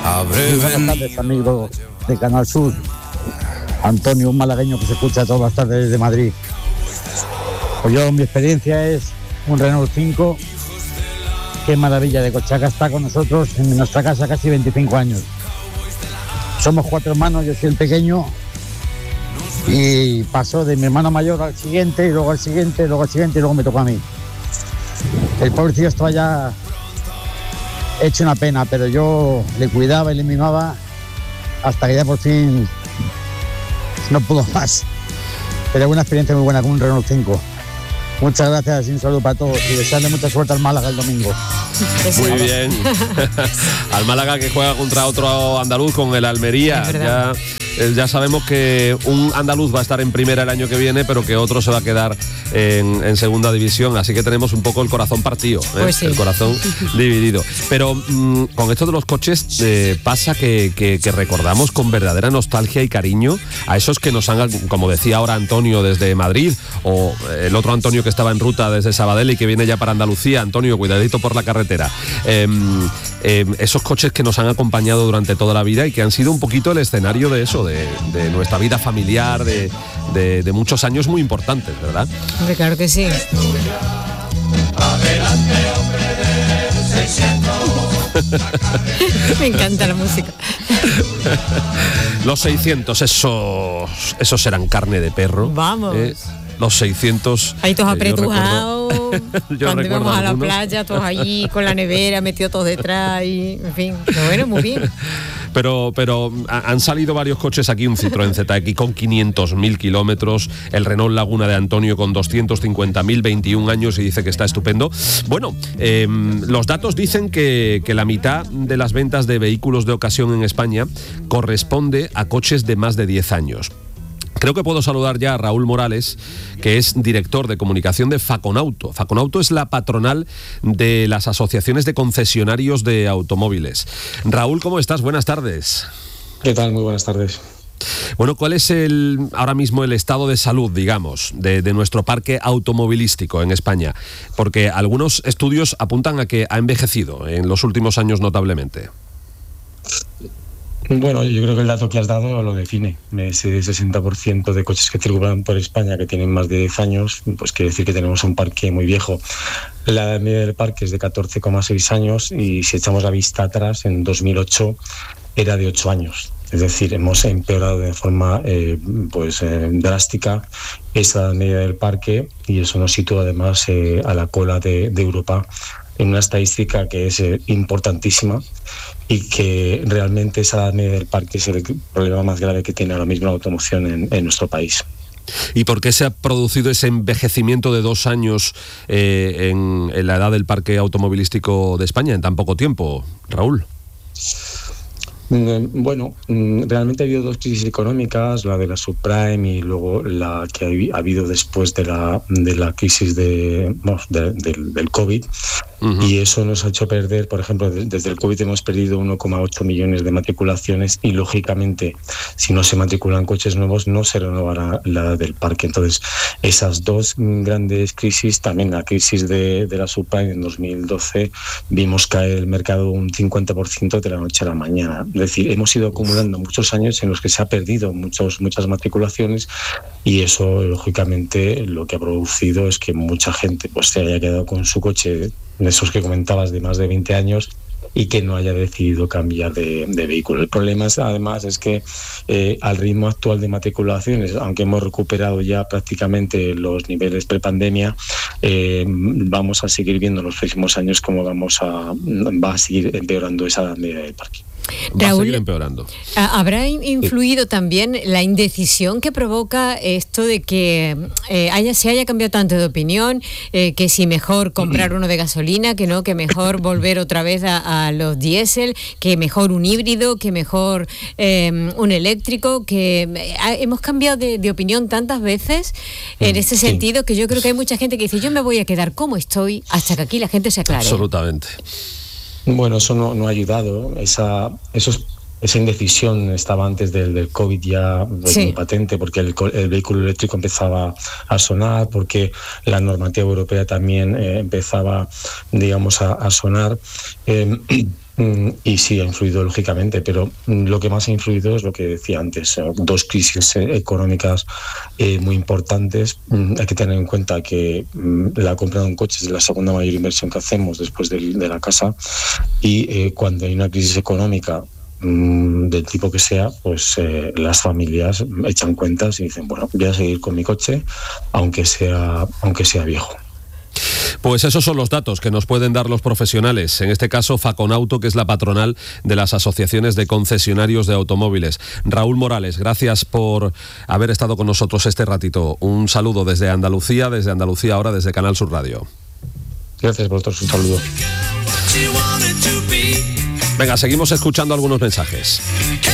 Buenas tardes, amigos de Canal Sur. Antonio, un malagueño que se escucha todas las tardes desde Madrid. Pues yo, mi experiencia es un Renault 5. Qué maravilla de coche. Acá está con nosotros en nuestra casa casi 25 años. Somos 4 hermanos, yo soy el pequeño. Y pasó de mi hermano mayor al siguiente, y luego al siguiente, luego al siguiente, y luego me tocó a mí. El pobrecillo estaba ya hecho una pena, pero yo le cuidaba y le mimaba hasta que ya por fin no pudo más. Pero una experiencia muy buena con un Renault 5. Muchas gracias y un saludo para todos y desearle mucha suerte al Málaga el domingo. Muy bien. Al Málaga, que juega contra otro andaluz, con el Almería. Ya sabemos que un andaluz va a estar en primera el año que viene, pero que otro se va a quedar en segunda división. Así que tenemos un poco el corazón partido, Pues sí. El corazón dividido. Pero con esto de los coches pasa que recordamos con verdadera nostalgia y cariño a esos que nos han, como decía ahora Antonio desde Madrid, o el otro Antonio que estaba en ruta desde Sabadell y que viene ya para Andalucía. Antonio, cuidadito por la carretera. Esos coches que nos han acompañado durante toda la vida y que han sido un poquito el escenario de eso, de nuestra vida familiar, de muchos años muy importantes, ¿verdad? Hombre, claro que sí. Me encanta la música. Los 600, esos eran carne de perro. Vamos. Los 600. Ahí todos apretujados. Cuando íbamos a la algunos. playa, todos allí con la nevera, metidos todos detrás y, en fin, pero bueno, muy bien. Pero han salido varios coches aquí, un Citroën ZX con 500.000 kilómetros, el Renault Laguna de Antonio con 250.000, 21 años, y dice que está estupendo. Bueno, los datos dicen que la mitad de las ventas de vehículos de ocasión en España corresponde a coches de más de 10 años. Creo que puedo saludar ya a Raúl Morales, que es director de comunicación de Faconauto. Faconauto es la patronal de las asociaciones de concesionarios de automóviles. Raúl, ¿cómo estás? Buenas tardes. ¿Qué tal? Muy buenas tardes. Bueno, ¿cuál es ahora mismo el estado de salud, digamos, de nuestro parque automovilístico en España? Porque algunos estudios apuntan a que ha envejecido en los últimos años notablemente. Bueno, yo creo que el dato que has dado lo define. Ese 60% de coches que circulan por España que tienen más de 10 años, pues quiere decir que tenemos un parque muy viejo. La edad media del parque es de 14,6 años y si echamos la vista atrás, en 2008 era de 8 años. Es decir, hemos empeorado de forma drástica esa edad media del parque, y eso nos sitúa además a la cola de Europa en una estadística que es importantísima, y que realmente esa edad media del parque es el problema más grave que tiene ahora mismo la automoción en nuestro país. ¿Y por qué se ha producido ese envejecimiento de 2 años en la edad del parque automovilístico de España en tan poco tiempo, Raúl? Bueno, realmente ha habido 2 crisis económicas, la de la subprime y luego la que ha habido después de la crisis del COVID. Uh-huh. Y eso nos ha hecho perder, por ejemplo, desde el COVID hemos perdido 1,8 millones de matriculaciones, y lógicamente si no se matriculan coches nuevos no se renovará la edad del parque. Entonces esas 2 grandes crisis, también la crisis de la subprime en 2012, vimos caer el mercado un 50% de la noche a la mañana. Es decir, hemos ido acumulando muchos años en los que se ha perdido muchas matriculaciones, y eso lógicamente lo que ha producido es que mucha gente pues se haya quedado con su coche, de esos que comentabas de más de 20 años, y que no haya decidido cambiar de vehículo. El problema además es que al ritmo actual de matriculaciones, aunque hemos recuperado ya prácticamente los niveles prepandemia, vamos a seguir viendo en los próximos años cómo va a seguir empeorando esa edad media del parque. Raúl, va a seguir empeorando. ¿Habrá influido también la indecisión que provoca esto de que se haya cambiado tanto de opinión, que si mejor comprar uno de gasolina, que no, que mejor volver otra vez a los diésel, que mejor un híbrido, que mejor un eléctrico, que hemos cambiado de opinión tantas veces en ese sentido, que yo creo que hay mucha gente que dice, yo me voy a quedar como estoy hasta que aquí la gente se aclare? Absolutamente. Bueno, eso no ha ayudado. Esa indecisión estaba antes del COVID ya muy patente, porque el vehículo eléctrico empezaba a sonar, porque la normativa europea también empezaba, digamos, a sonar. Y sí, ha influido lógicamente, pero lo que más ha influido es lo que decía antes, 2 crisis económicas muy importantes. Hay que tener en cuenta que la compra de un coche es la segunda mayor inversión que hacemos después de la casa, y cuando hay una crisis económica del tipo que sea, pues las familias echan cuentas y dicen, bueno, voy a seguir con mi coche aunque sea viejo. Pues esos son los datos que nos pueden dar los profesionales, en este caso Faconauto, que es la patronal de las asociaciones de concesionarios de automóviles. Raúl Morales, gracias por haber estado con nosotros este ratito. Un saludo desde Andalucía ahora desde Canal Sur Radio. Gracias a vosotros, un saludo. Venga, seguimos escuchando algunos mensajes.